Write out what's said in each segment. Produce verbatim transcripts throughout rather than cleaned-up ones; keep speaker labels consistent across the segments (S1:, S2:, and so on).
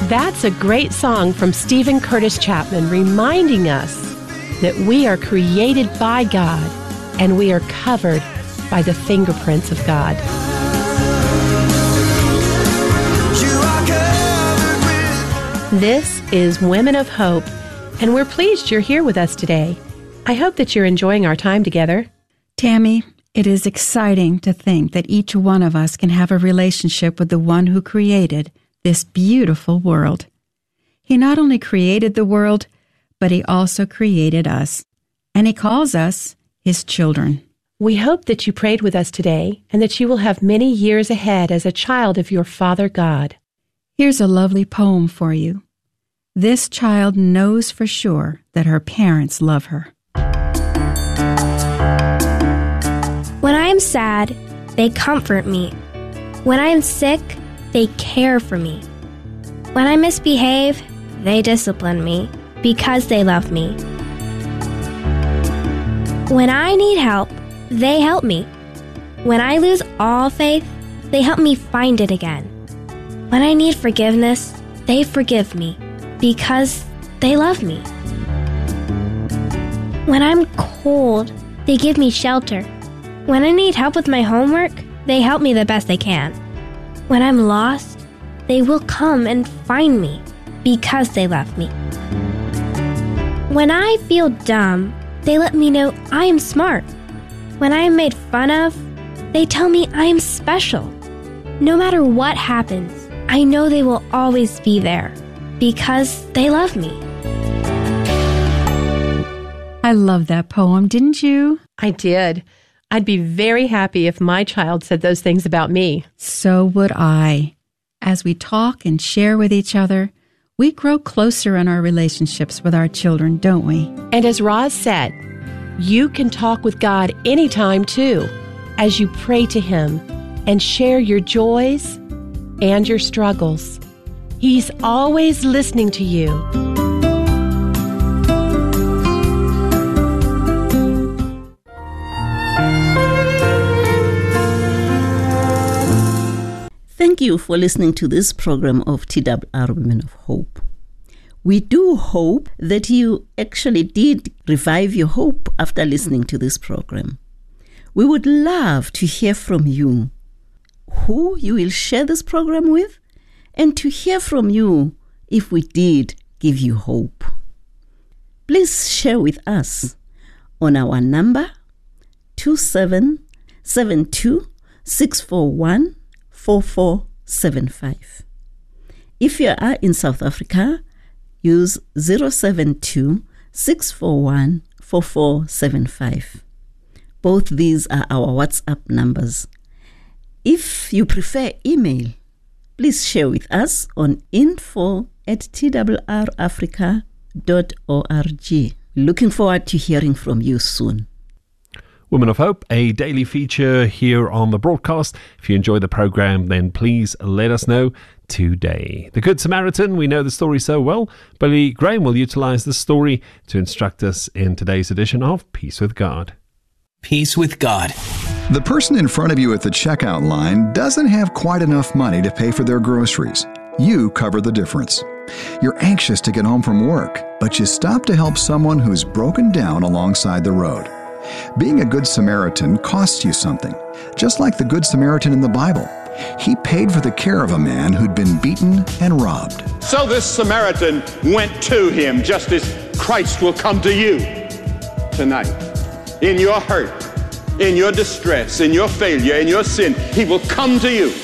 S1: That's a great song from Stephen Curtis Chapman, reminding us that we are created by God and we are covered by the fingerprints of God. This is Women of Hope, and we're pleased you're here with us today. I hope that you're enjoying our time together.
S2: Tammy, it is exciting to think that each one of us can have a relationship with the one who created this beautiful world. He not only created the world, but he also created us, and he calls us his children.
S1: We hope that you prayed with us today and that you will have many years ahead as a child of your Father God.
S2: Here's a lovely poem for you. This child knows for sure that her parents love her.
S3: When I am sad, they comfort me. When I am sick, they care for me. When I misbehave, they discipline me because they love me. When I need help, they help me. When I lose all faith, they help me find it again. When I need forgiveness, they forgive me because they love me. When I'm cold, they give me shelter. When I need help with my homework, they help me the best they can. When I'm lost, they will come and find me because they love me. When I feel dumb, they let me know I am smart. When I am made fun of, they tell me I am special. No matter what happens, I know they will always be there because they love me.
S2: I love that poem, didn't you?
S1: I did. I'd be very happy if my child said those things about me.
S2: So would I. As we talk and share with each other, we grow closer in our relationships with our children, don't we?
S1: And as Roz said, you can talk with God anytime too, as you pray to Him and share your joys and your struggles. He's always listening to you.
S4: Thank you for listening to this program of T W R Women of Hope. We do hope that you actually did revive your hope after listening to this program. We would love to hear from you, who you will share this program with, and to hear from you if we did give you hope. Please share with us on our number two seven seven two, six four one, four four seven five. If you are in South Africa, use zero seven two, six four one, four four seven five. Both these are our WhatsApp numbers. If you prefer email, please share with us on info at t w r africa dot org. Looking forward to hearing from you soon.
S5: Women of Hope, a daily feature here on the broadcast. If you enjoy the program, then please let us know today. The Good Samaritan, we know the story so well. Billy Graham will utilize the story to instruct us in today's edition of Peace with God.
S6: Peace with God.
S7: The person in front of you at the checkout line doesn't have quite enough money to pay for their groceries. You cover the difference. You're anxious to get home from work, but you stop to help someone who's broken down alongside the road. Being a Good Samaritan costs you something, just like the Good Samaritan in the Bible. He paid for the care of a man who'd been beaten and robbed.
S8: So this Samaritan went to him, just as Christ will come to you tonight. In your hurt, in your distress, in your failure, in your sin, He will come to you.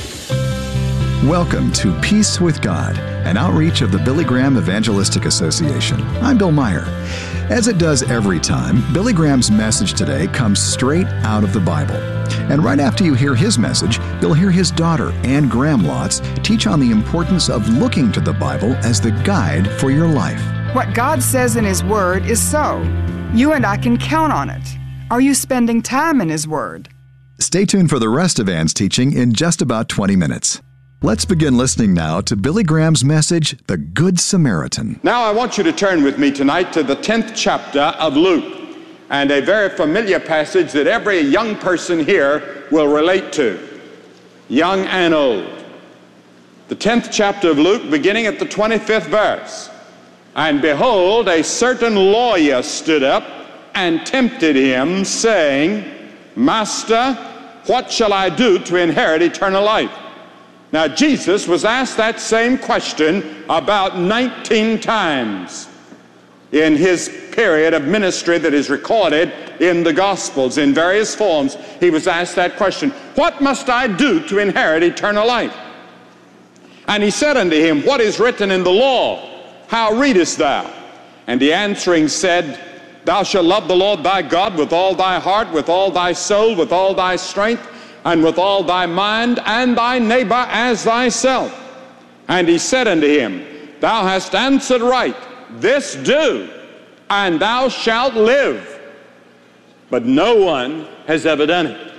S7: Welcome to Peace with God, an outreach of the Billy Graham Evangelistic Association. I'm Bill Meyer. As it does every time, Billy Graham's message today comes straight out of the Bible. And right after you hear his message, you'll hear his daughter, Ann Graham Lotz, teach on the importance of looking to the Bible as the guide for your life.
S9: What God says in His Word is so. You and I can count on it. Are you spending time in His Word?
S7: Stay tuned for the rest of Ann's teaching in just about twenty minutes. Let's begin listening now to Billy Graham's message, The Good Samaritan.
S8: Now I want you to turn with me tonight to the tenth chapter of Luke, and a very familiar passage that every young person here will relate to, young and old. the tenth chapter of Luke, beginning at the twenty-fifth verse. And behold, a certain lawyer stood up and tempted him, saying, Master, what shall I do to inherit eternal life? Now, Jesus was asked that same question about nineteen times in his period of ministry that is recorded in the Gospels in various forms. He was asked that question, what must I do to inherit eternal life? And he said unto him, what is written in the law? How readest thou? And he answering said, thou shalt love the Lord thy God with all thy heart, with all thy soul, with all thy strength, and with all thy mind, and thy neighbor as thyself. And he said unto him, thou hast answered right, this do, and thou shalt live. But no one has ever done it.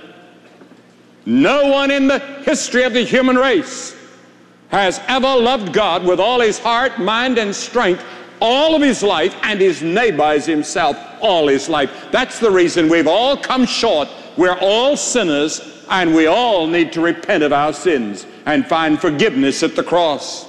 S8: No one in the history of the human race has ever loved God with all his heart, mind, and strength all of his life, and his neighbor as himself all his life. That's the reason we've all come short. We're all sinners, and we all need to repent of our sins and find forgiveness at the cross.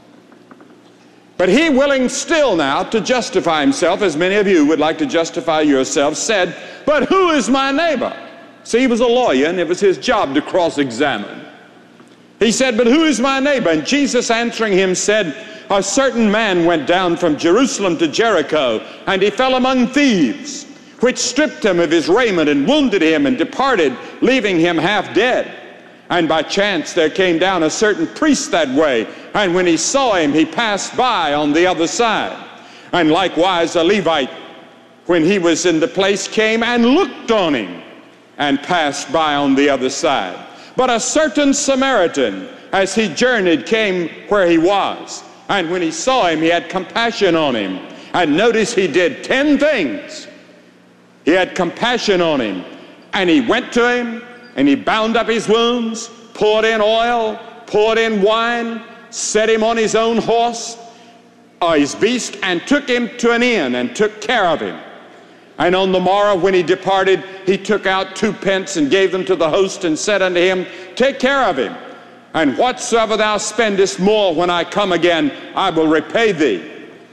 S8: But he, willing still now to justify himself, as many of you would like to justify yourselves, said, but who is my neighbor? See, he was a lawyer, and it was his job to cross-examine. He said, but who is my neighbor? And Jesus answering him said, a certain man went down from Jerusalem to Jericho, and he fell among thieves, which stripped him of his raiment and wounded him and departed, leaving him half dead. And by chance there came down a certain priest that way, and when he saw him, he passed by on the other side. And likewise a Levite, when he was in the place, came and looked on him and passed by on the other side. But a certain Samaritan, as he journeyed, came where he was. And when he saw him, he had compassion on him. And notice he did ten things. He had compassion on him. And he went to him, and he bound up his wounds, poured in oil, poured in wine, set him on his own horse, or his beast, and took him to an inn and took care of him. And on the morrow when he departed, he took out two pence and gave them to the host and said unto him, take care of him, and whatsoever thou spendest more when I come again, I will repay thee.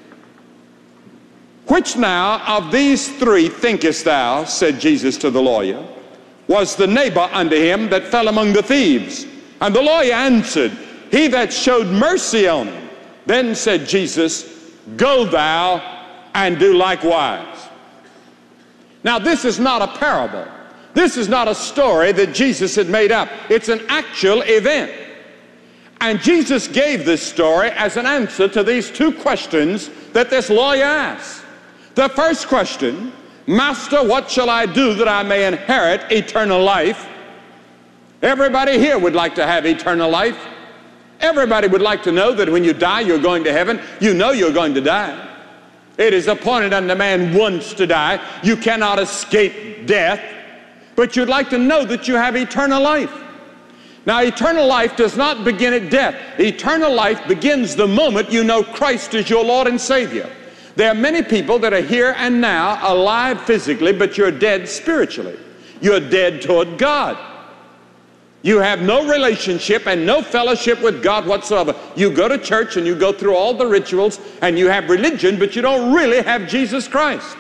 S8: Which now of these three thinkest thou, said Jesus to the lawyer, was the neighbor unto him that fell among the thieves? And the lawyer answered, he that showed mercy on him. Then said Jesus, go thou and do likewise. Now this is not a parable. This is not a story that Jesus had made up. It's an actual event. And Jesus gave this story as an answer to these two questions that this lawyer asked. The first question, Master, what shall I do that I may inherit eternal life? Everybody here would like to have eternal life. Everybody would like to know that when you die, you're going to heaven. You know you're going to die. It is appointed unto man once to die. You cannot escape death. But you'd like to know that you have eternal life. Now, eternal life does not begin at death. Eternal life begins the moment you know Christ is your Lord and Savior. There are many people that are here and now alive physically, but you're dead spiritually. You're dead toward God. You have no relationship and no fellowship with God whatsoever. You go to church and you go through all the rituals and you have religion, but you don't really have Jesus Christ.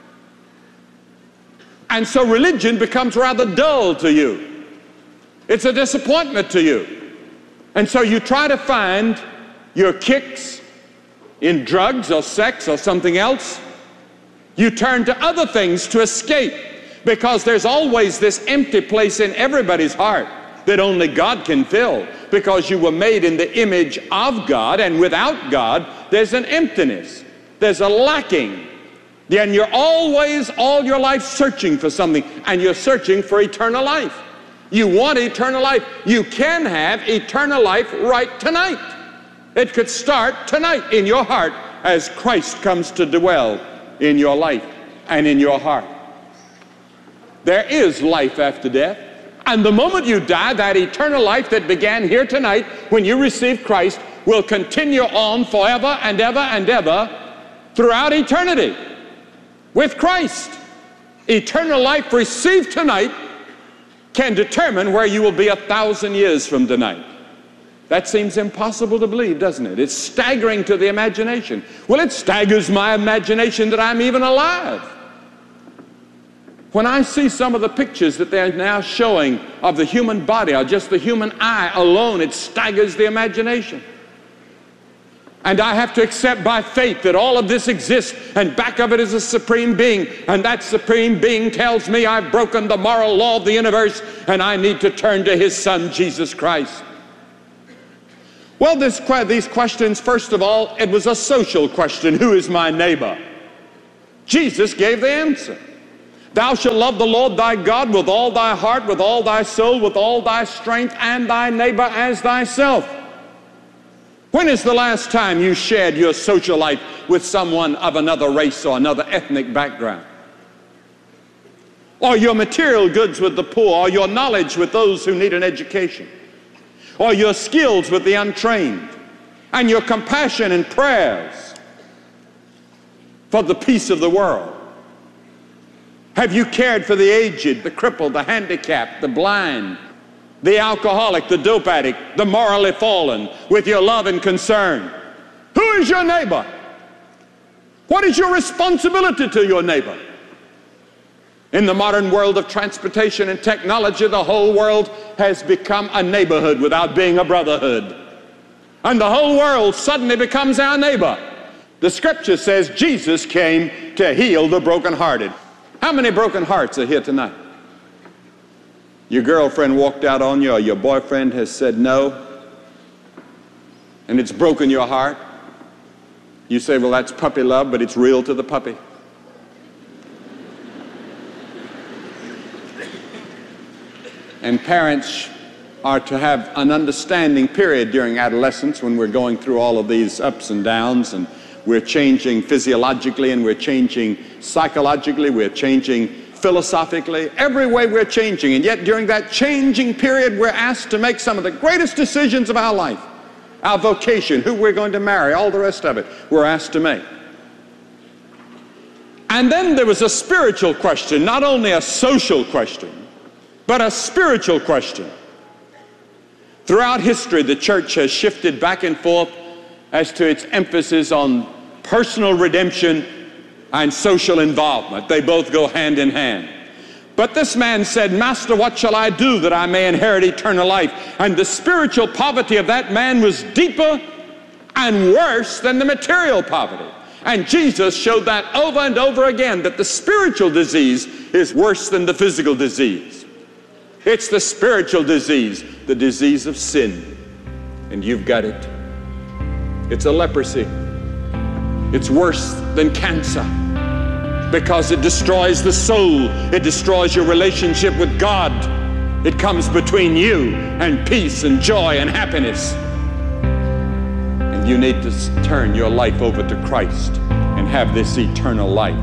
S8: And so religion becomes rather dull to you. It's a disappointment to you. And so you try to find your kicks in drugs or sex or something else. You turn to other things to escape, because there's always this empty place in everybody's heart that only God can fill, because you were made in the image of God, and without God there's an emptiness, there's a lacking. And you're always, all your life, searching for something, and you're searching for eternal life. You want eternal life. You can have eternal life right tonight. It could start tonight in your heart as Christ comes to dwell in your life and in your heart. There is life after death. And the moment you die, that eternal life that began here tonight when you received Christ will continue on forever and ever and ever throughout eternity with Christ. Eternal life received tonight can determine where you will be a thousand years from tonight. That seems impossible to believe, doesn't it? It's staggering to the imagination. Well, it staggers my imagination that I'm even alive. When I see some of the pictures that they're now showing of the human body, or just the human eye alone, it staggers the imagination. And I have to accept by faith that all of this exists, and back of it is a supreme being, and that supreme being tells me I've broken the moral law of the universe and I need to turn to his son, Jesus Christ. Well, this, these questions, first of all, it was a social question. Who is my neighbor? Jesus gave the answer. Thou shalt love the Lord thy God with all thy heart, with all thy soul, with all thy strength, and thy neighbor as thyself. When is the last time you shared your social life with someone of another race or another ethnic background? Or your material goods with the poor, or your knowledge with those who need an education, or your skills with the untrained, and your compassion and prayers for the peace of the world? Have you cared for the aged, the crippled, the handicapped, the blind, the alcoholic, the dope addict, the morally fallen, with your love and concern? Who is your neighbor? What is your responsibility to your neighbor? In the modern world of transportation and technology, the whole world has become a neighborhood without being a brotherhood. And the whole world suddenly becomes our neighbor. The scripture says Jesus came to heal the brokenhearted. How many broken hearts are here tonight? Your girlfriend walked out on you, or your boyfriend has said no, and it's broken your heart. You say, well, that's puppy love, but it's real to the puppy. And parents are to have an understanding period during adolescence when we're going through all of these ups and downs, and we're changing physiologically, and we're changing psychologically, we're changing philosophically. Every way we're changing, and yet during that changing period we're asked to make some of the greatest decisions of our life. Our vocation, who we're going to marry, all the rest of it we're asked to make. And then there was a spiritual question, not only a social question, but a spiritual question. Throughout history, the church has shifted back and forth as to its emphasis on personal redemption and social involvement. They both go hand in hand. But this man said, Master, what shall I do that I may inherit eternal life? And the spiritual poverty of that man was deeper and worse than the material poverty. And Jesus showed that over and over again, that the spiritual disease is worse than the physical disease. It's the spiritual disease, the disease of sin. And you've got it. It's a leprosy. It's worse than cancer because it destroys the soul. It destroys your relationship with God. It comes between you and peace and joy and happiness. And you need to turn your life over to Christ and have this eternal life.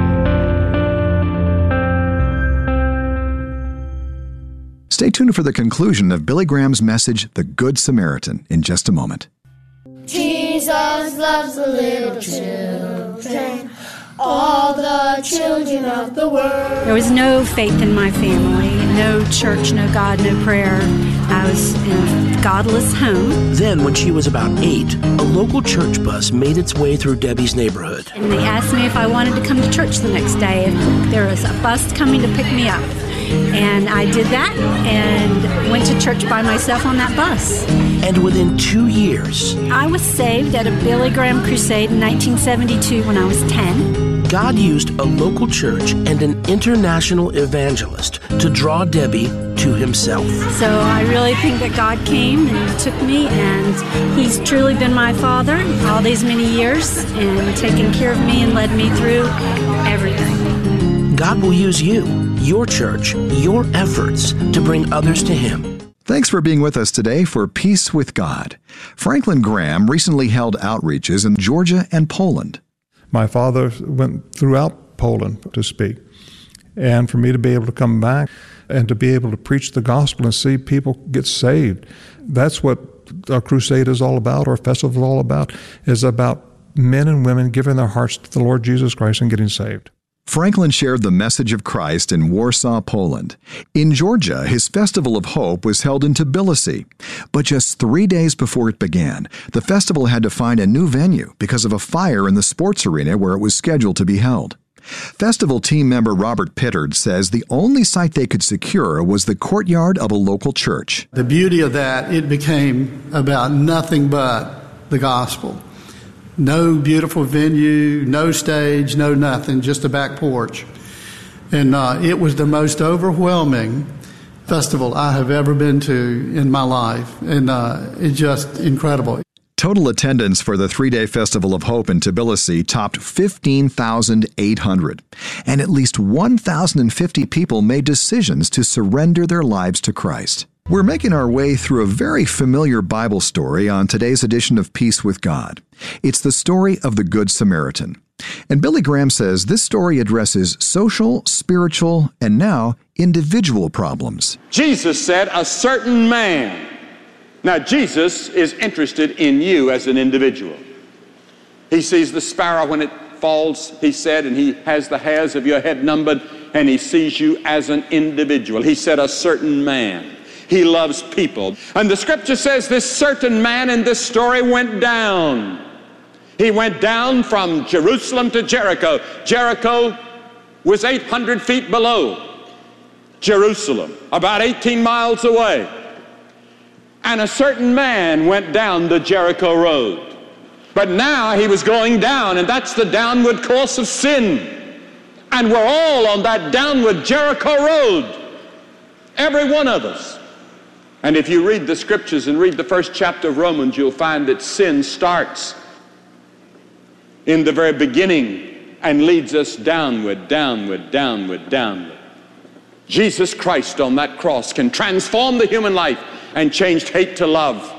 S7: Stay tuned for the conclusion of Billy Graham's message, The Good Samaritan, in just a moment.
S10: Jesus loves the little children, all the children of the world.
S2: There was no faith in my family, no church, no God, no prayer. I was in a godless home.
S11: Then, when she was about eight, a local church bus made its way through Debbie's neighborhood.
S2: And they asked me if I wanted to come to church the next day, if there was a bus coming to pick me up. And I did that and went to church by myself on that bus.
S11: And within two years,
S2: I was saved at a Billy Graham crusade in nineteen seventy-two when I was ten.
S11: God used a local church and an international evangelist to draw Debbie to himself.
S2: So I really think that God came and took me, and He's truly been my father all these many years and taken care of me and led me through everything.
S11: God will use you, your church, your efforts to bring others to Him.
S7: Thanks for being with us today for Peace with God. Franklin Graham recently held outreaches in Georgia and Poland.
S12: My father went throughout Poland to speak. And for me to be able to come back and to be able to preach the gospel and see people get saved, that's what our crusade is all about, our festival is all about, is about men and women giving their hearts to the Lord Jesus Christ and getting saved.
S7: Franklin shared the message of Christ in Warsaw, Poland. In Georgia, his Festival of Hope was held in Tbilisi. But just three days before it began, the festival had to find a new venue because of a fire in the sports arena where it was scheduled to be held. Festival team member Robert Pittard says the only site they could secure was the courtyard of a local church.
S13: The beauty of that, it became about nothing but the gospel. No beautiful venue, no stage, no nothing, just a back porch. And uh, it was the most overwhelming festival I have ever been to in my life. And uh, it's just incredible.
S7: Total attendance for the three-day Festival of Hope in Tbilisi topped fifteen thousand eight hundred, and at least one thousand fifty people made decisions to surrender their lives to Christ. We're making our way through a very familiar Bible story on today's edition of Peace with God. It's the story of the Good Samaritan. And Billy Graham says this story addresses social, spiritual, and now individual problems.
S8: Jesus said, a certain man. Now, Jesus is interested in you as an individual. He sees the sparrow when it falls, he said, and he has the hairs of your head numbered, and he sees you as an individual. He said, a certain man. He loves people. And the scripture says this certain man in this story went down. He went down from Jerusalem to Jericho. Jericho was eight hundred feet below Jerusalem, about eighteen miles away. And a certain man went down the Jericho road. But now he was going down, and that's the downward course of sin. And we're all on that downward Jericho road, every one of us. And if you read the scriptures and read the first chapter of Romans, you'll find that sin starts in the very beginning and leads us downward, downward, downward, downward. Jesus Christ on that cross can transform the human life and change hate to love.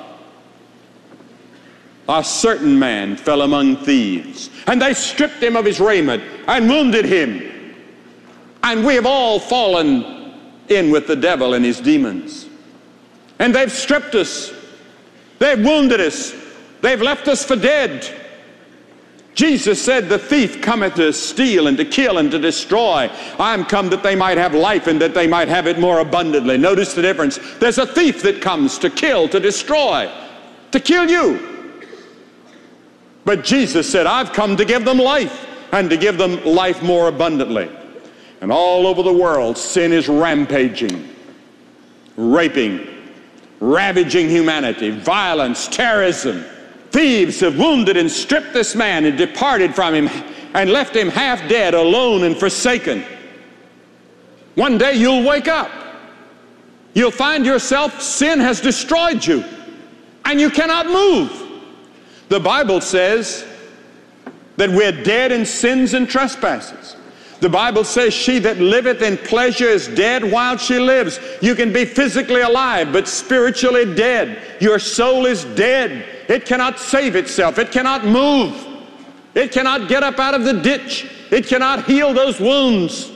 S8: A certain man fell among thieves, and they stripped him of his raiment and wounded him. And we have all fallen in with the devil and his demons. And they've stripped us. They've wounded us. They've left us for dead. Jesus said, the thief cometh to steal and to kill and to destroy. I am come that they might have life and that they might have it more abundantly. Notice the difference. There's a thief that comes to kill, to destroy, to kill you. But Jesus said, I've come to give them life and to give them life more abundantly. And all over the world, sin is rampaging, raping, ravaging humanity, violence, terrorism. Thieves have wounded and stripped this man and departed from him and left him half dead, alone and forsaken. One day you'll wake up. You'll find yourself, sin has destroyed you, and you cannot move. The Bible says that we're dead in sins and trespasses. The Bible says, she that liveth in pleasure is dead while she lives. You can be physically alive, but spiritually dead. Your soul is dead. It cannot save itself. It cannot move. It cannot get up out of the ditch. It cannot heal those wounds.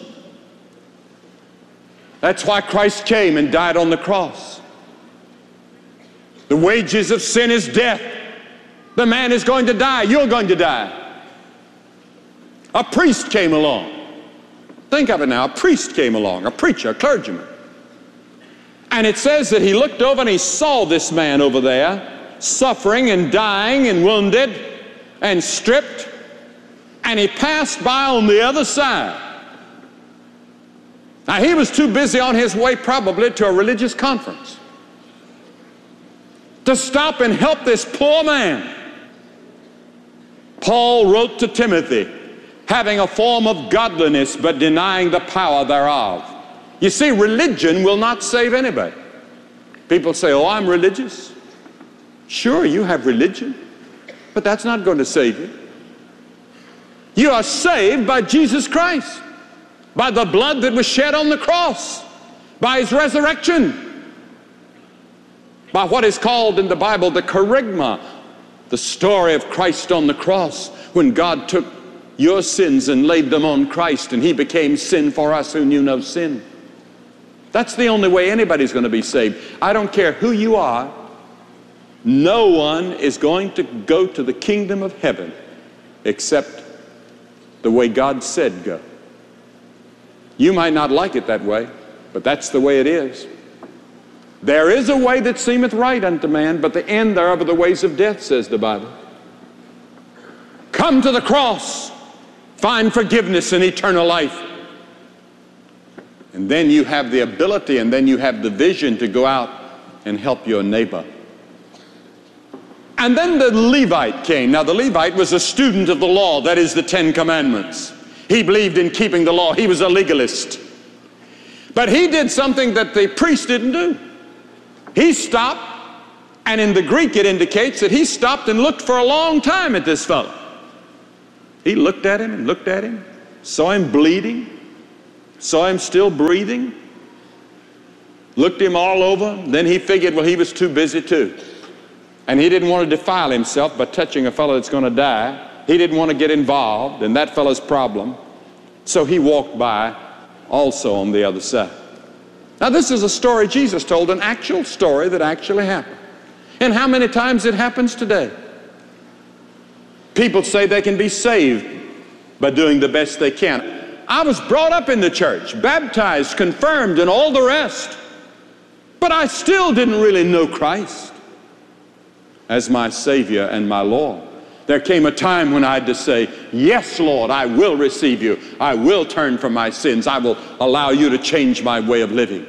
S8: That's why Christ came and died on the cross. The wages of sin is death. The man is going to die. You're going to die. A priest came along. Think of it now. A priest came along, a preacher, a clergyman. And it says that he looked over and he saw this man over there, suffering and dying and wounded and stripped, and he passed by on the other side. Now, he was too busy on his way probably to a religious conference to stop and help this poor man. Paul wrote to Timothy, having a form of godliness but denying the power thereof. You see, religion will not save anybody. People say, oh, I'm religious. Sure, you have religion, but that's not going to save you. You are saved by Jesus Christ, by the blood that was shed on the cross, by his resurrection, by what is called in the Bible the kerygma, the story of Christ on the cross, when God took your sins and laid them on Christ, and he became sin for us who knew no sin. That's the only way anybody's going to be saved. I don't care who you are. No one is going to go to the kingdom of heaven except the way God said go. You might not like it that way, but that's the way it is. There is a way that seemeth right unto man, but the end thereof are the ways of death, says the Bible. Come to the cross, find forgiveness and eternal life. And then you have the ability and then you have the vision to go out and help your neighbor. And then the Levite came. Now the Levite was a student of the law, that is the Ten Commandments. He believed in keeping the law. He was a legalist. But he did something that the priest didn't do. He stopped, and in the Greek it indicates that he stopped and looked for a long time at this fellow. He looked at him and looked at him, saw him bleeding, saw him still breathing, looked him all over. Then he figured, well, he was too busy too. And he didn't want to defile himself by touching a fellow that's going to die. He didn't want to get involved in that fellow's problem. So he walked by also on the other side. Now this is a story Jesus told, an actual story that actually happened. And how many times it happens today? People say they can be saved by doing the best they can. I was brought up in the church, baptized, confirmed, and all the rest. But I still didn't really know Christ as my Savior and my Lord. There came a time when I had to say, yes, Lord, I will receive you. I will turn from my sins. I will allow you to change my way of living.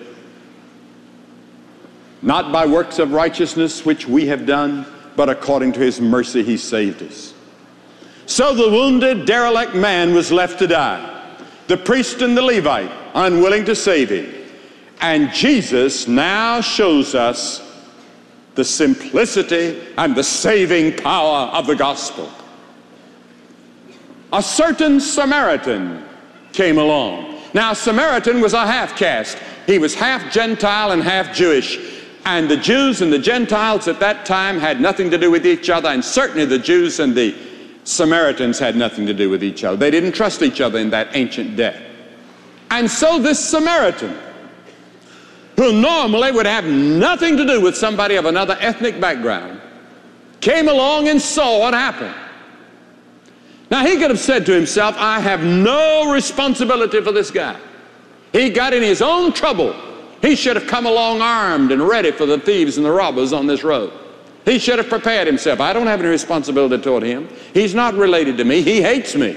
S8: Not by works of righteousness which we have done, but according to his mercy he saved us. So the wounded, derelict man was left to die. The priest and the Levite unwilling to save him. And Jesus now shows us the simplicity and the saving power of the gospel. A certain Samaritan came along. Now, Samaritan was a half-caste. He was half Gentile and half Jewish. And the Jews and the Gentiles at that time had nothing to do with each other, and certainly the Jews and the Samaritans had nothing to do with each other. They didn't trust each other in that ancient day. And so this Samaritan, who normally would have nothing to do with somebody of another ethnic background, came along and saw what happened. Now he could have said to himself, I have no responsibility for this guy. He got in his own trouble. He should have come along armed and ready for the thieves and the robbers on this road. He should have prepared himself. I don't have any responsibility toward him. He's not related to me. He hates me.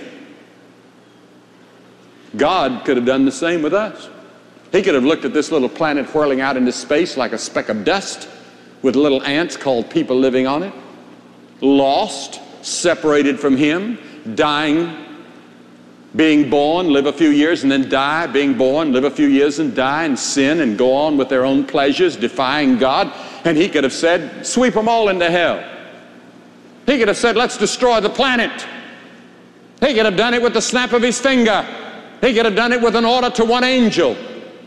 S8: God could have done the same with us. He could have looked at this little planet whirling out into space like a speck of dust with little ants called people living on it, lost, separated from him, dying, being born, live a few years and then die, being born, live a few years and die and sin and go on with their own pleasures, defying God. And he could have said, sweep them all into hell. He could have said, let's destroy the planet. He could have done it with the snap of his finger. He could have done it with an order to one angel.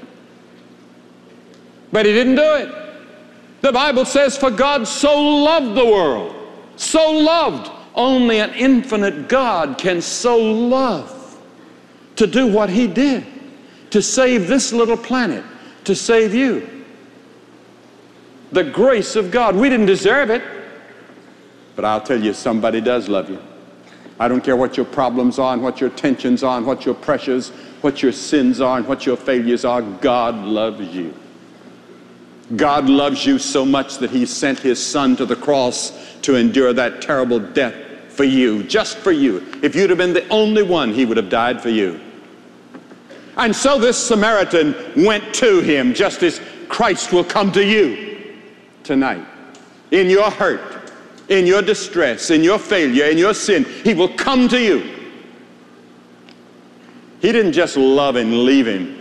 S8: But he didn't do it. The Bible says, for God so loved the world, so loved. Only an infinite God can so love to do what he did, to save this little planet, to save you. The grace of God. We didn't deserve it, but I'll tell you, somebody does love you. I don't care what your problems are and what your tensions are and what your pressures, what your sins are and what your failures are. God loves you. God loves you so much that he sent his son to the cross to endure that terrible death for you, just for you. If you'd have been the only one, he would have died for you. And so this Samaritan went to him, just as Christ will come to you tonight. In your hurt, in your distress, in your failure, in your sin, he will come to you. He didn't just love and leave him.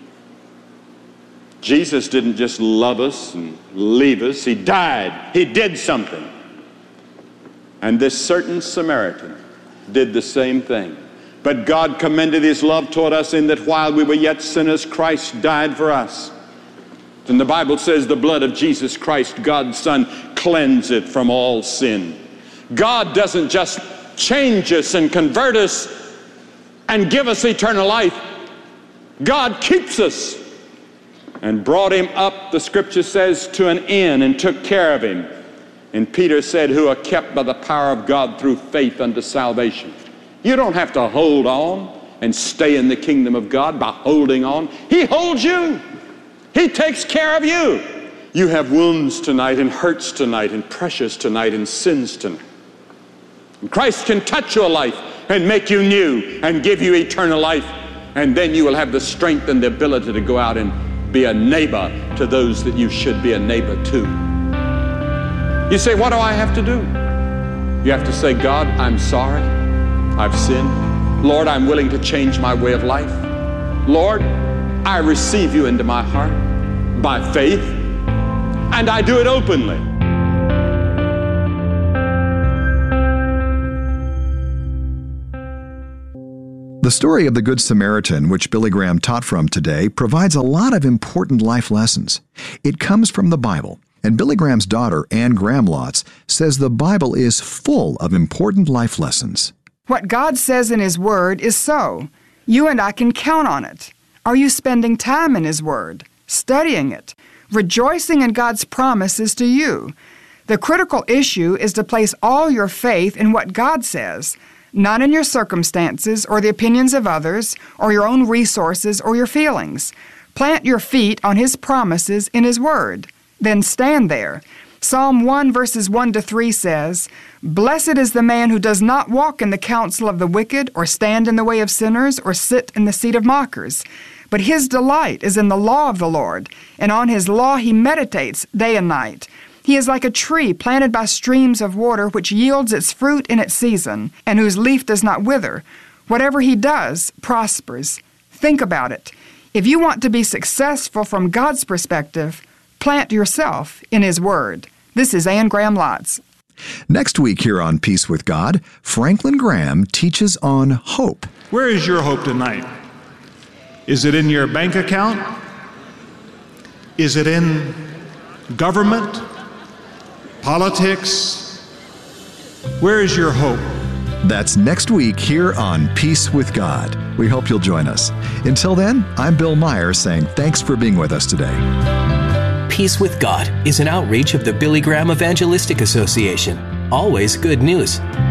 S8: Jesus didn't just love us and leave us. He died. He did something. And this certain Samaritan did the same thing. But God commended his love toward us in that while we were yet sinners, Christ died for us. And the Bible says the blood of Jesus Christ, God's Son, cleanseth from all sin. God doesn't just change us and convert us and give us eternal life. God keeps us and brought him up, the scripture says, to an inn and took care of him. And Peter said, who are kept by the power of God through faith unto salvation. You don't have to hold on. and stay in the kingdom of God by holding on. He holds you. He takes care of you. You have wounds tonight and hurts tonight and pressures tonight and sins tonight. And Christ can touch your life and make you new and give you eternal life. And then you will have the strength and the ability to go out and be a neighbor to those that you should be a neighbor to. You say, what do I have to do? You have to say, God, I'm sorry. I've sinned. Lord, I'm willing to change my way of life. Lord, I receive you into my heart by faith, and I do it openly.
S7: The story of the Good Samaritan, which Billy Graham taught from today, provides a lot of important life lessons. It comes from the Bible, and Billy Graham's daughter, Ann Graham Lotz, says the Bible is full of important life lessons.
S9: What God says in His Word is so. You and I can count on it. Are you spending time in His Word, studying it, rejoicing in God's promises to you? The critical issue is to place all your faith in what God says, not in your circumstances or the opinions of others or your own resources or your feelings. Plant your feet on His promises in His Word. Then stand there. Psalm one verses one to three says, Blessed is the man who does not walk in the counsel of the wicked, or stand in the way of sinners, or sit in the seat of mockers. But his delight is in the law of the Lord, and on His law he meditates day and night. He is like a tree planted by streams of water, which yields its fruit in its season, and whose leaf does not wither. Whatever he does prospers. Think about it. If you want to be successful from God's perspective, plant yourself in His Word. This is Ann Graham Lotz.
S7: Next week here on Peace with God, Franklin Graham teaches on hope.
S14: Where is your hope tonight? Is it in your bank account? Is it in government? Politics? Where is your hope?
S7: That's next week here on Peace with God. We hope you'll join us. Until then, I'm Bill Meyer saying thanks for being with us today.
S6: Peace with God is an outreach of the Billy Graham Evangelistic Association. Always good news.